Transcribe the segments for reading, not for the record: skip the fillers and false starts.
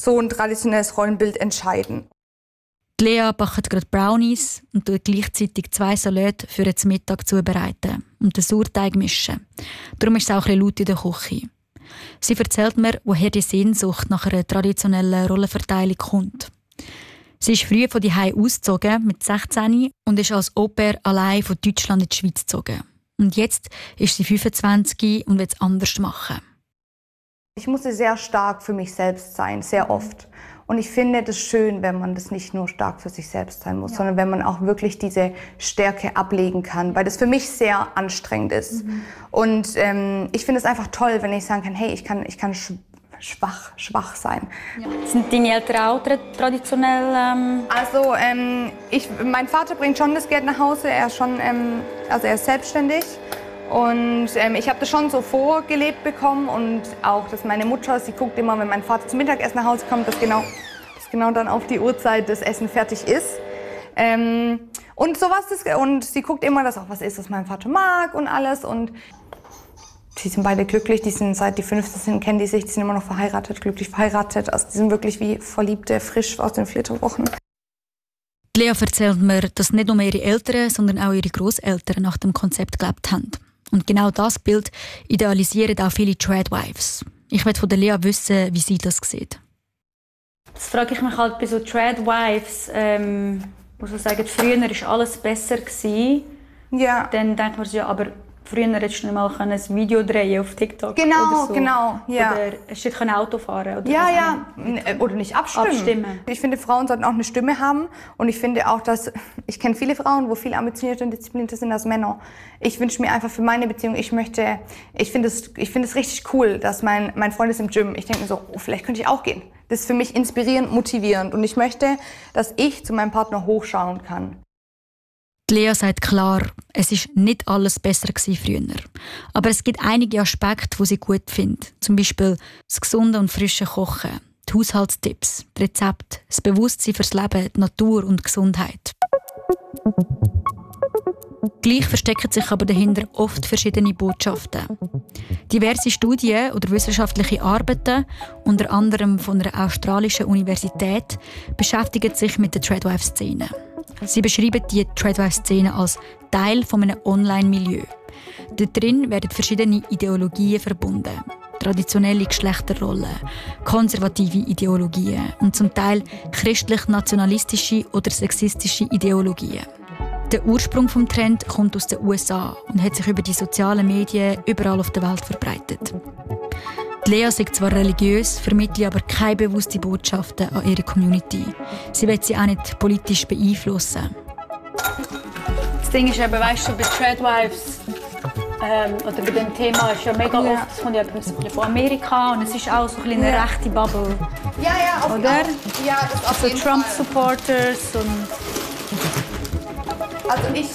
so ein traditionelles Rollenbild entscheiden. Lea backt gerade Brownies und tut gleichzeitig 2 Salate für den Mittag zubereiten und den Sauerteig mischen. Darum ist es auch ein bisschen laut in der Küche. Sie erzählt mir, woher die Sehnsucht nach einer traditionellen Rollenverteilung kommt. Sie ist früh von Zuhause ausgezogen, mit 16, und ist als Au-pair allein von Deutschland in die Schweiz gezogen. Und jetzt ist sie 25 und will es anders machen. Ich musste sehr stark für mich selbst sein, sehr oft. Und ich finde das schön, wenn man das nicht nur stark für sich selbst sein muss, sondern wenn man auch wirklich diese Stärke ablegen kann, weil das für mich sehr anstrengend ist. Und ich finde es einfach toll, wenn ich sagen kann, hey, ich kann schwach sein. Ja. Sind deine Eltern auch traditionell? Also mein Vater bringt schon das Geld nach Hause, er ist selbstständig. Und ich habe das schon so vorgelebt bekommen und auch, dass meine Mutter, sie guckt immer, wenn mein Vater zum Mittagessen nach Hause kommt, dass genau dann auf die Uhrzeit das Essen fertig ist. Und und sie guckt immer, dass auch was ist, was mein Vater mag und alles. Und die sind beide glücklich, die sind seit die 15 sind, kennen die sich, die sind immer noch verheiratet, glücklich verheiratet. Also die sind wirklich wie Verliebte, frisch aus den Flitterwochen. Lea erzählt mir, dass nicht nur ihre Eltern, sondern auch ihre Grosseltern nach dem Konzept gelebt haben. Und genau das Bild idealisieren auch viele Tradwives. Ich möchte von Lea wissen, wie sie das sieht. Das frage ich mich halt bei so Tradwives, wo sie sagen, früher war alles besser gewesen. Ja. Dann denkt man sich, ja, aber früher hättest du nicht mal ein Video drehen auf TikTok. Genau, oder so. Genau. Ja. Oder hast du nicht Auto fahren oder ja. Oder nicht abstimmen. Ich finde, Frauen sollten auch eine Stimme haben. Und ich finde auch, dass ich kenne viele Frauen, wo viel ambitionierter und disziplinierter sind als Männer. Ich wünsche mir einfach für meine Beziehung, ich finde es richtig cool, dass mein Freund ist im Gym. Ich denke mir so, oh, vielleicht könnte ich auch gehen. Das ist für mich inspirierend, motivierend. Und ich möchte, dass ich zu meinem Partner hochschauen kann. Lea sagt klar, es ist nicht alles besser gewesen früher. Aber es gibt einige Aspekte, die sie gut findet. Zum Beispiel das gesunde und frische Kochen, die Haushaltstipps, die Rezepte, das Bewusstsein fürs Leben, die Natur und die Gesundheit. Gleich verstecken sich aber dahinter oft verschiedene Botschaften. Diverse Studien oder wissenschaftliche Arbeiten, unter anderem von einer australischen Universität, beschäftigen sich mit der Tradwife-Szene. Sie beschreiben die Tradwife-Szene als Teil von einem Online-Milieu. Dort drin werden verschiedene Ideologien verbunden. Traditionelle Geschlechterrollen, konservative Ideologien und zum Teil christlich-nationalistische oder sexistische Ideologien. Der Ursprung des Trends kommt aus den USA und hat sich über die sozialen Medien überall auf der Welt verbreitet. Lea ist zwar religiös, vermittelt aber keine bewussten Botschaften an ihre Community. Sie will sie auch nicht politisch beeinflussen. Das Ding ist eben, weißt du, bei Tradwives oder bei dem Thema ist ja mega oft, es kommt ja von Amerika und es ist auch so eine rechte Bubble. Ja, oder? Ja, das auf jeden Trump-Supporters und... Also ich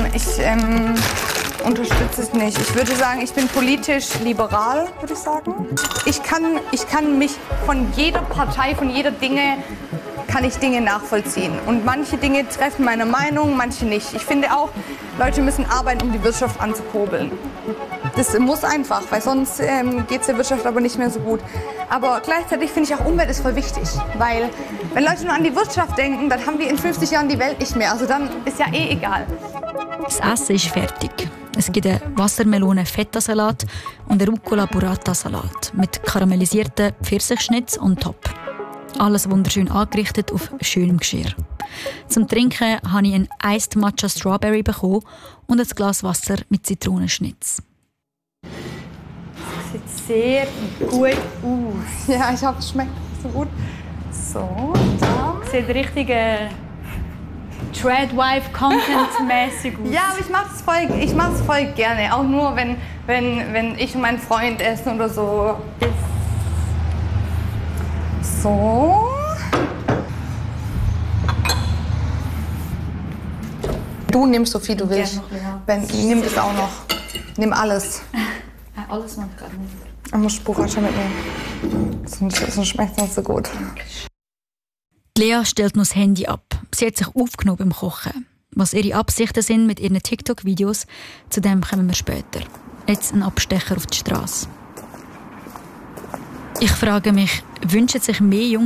unterstütze es nicht. Ich würde sagen, ich bin politisch liberal, würde ich sagen. Ich kann mich von jeder Partei, von jeder Dinge nachvollziehen. Und manche Dinge treffen meine Meinung, manche nicht. Ich finde auch, Leute müssen arbeiten, um die Wirtschaft anzukurbeln. Das muss einfach, weil sonst geht es der Wirtschaft aber nicht mehr so gut. Aber gleichzeitig finde ich auch, Umwelt ist voll wichtig. Weil wenn Leute nur an die Wirtschaft denken, dann haben wir in 50 Jahren die Welt nicht mehr. Also dann ist ja eh egal. Das Essen ist fertig. Es gibt einen Wassermelone-Feta-Salat und einen Rucola-Burrata-Salat mit karamellisierten Pfirsichschnitz on top. Alles wunderschön angerichtet auf schönem Geschirr. Zum Trinken habe ich einen Iced Matcha Strawberry bekommen und ein Glas Wasser mit Zitronenschnitz. Das sieht sehr gut aus. Ja, ich hoffe, es schmeckt so gut. So, da. Sieht richtig Tradwife-Content-mäßig aus. Ja, aber ich mache es voll gerne. Auch nur, wenn ich und mein Freund essen oder so. So. Du nimmst so viel du willst. Nimm das auch noch. Nimm alles. Alles macht gerade nicht. Ich muss Sriracha mitnehmen. Sonst schmeckt es nicht so gut. Lea stellt noch das Handy ab. Sie hat sich aufgenommen beim Kochen. Was ihre Absichten sind mit ihren TikTok-Videos, zu dem kommen wir später. Jetzt ein Abstecher auf die Straße. Ich frage mich, wünschen sich mehr junge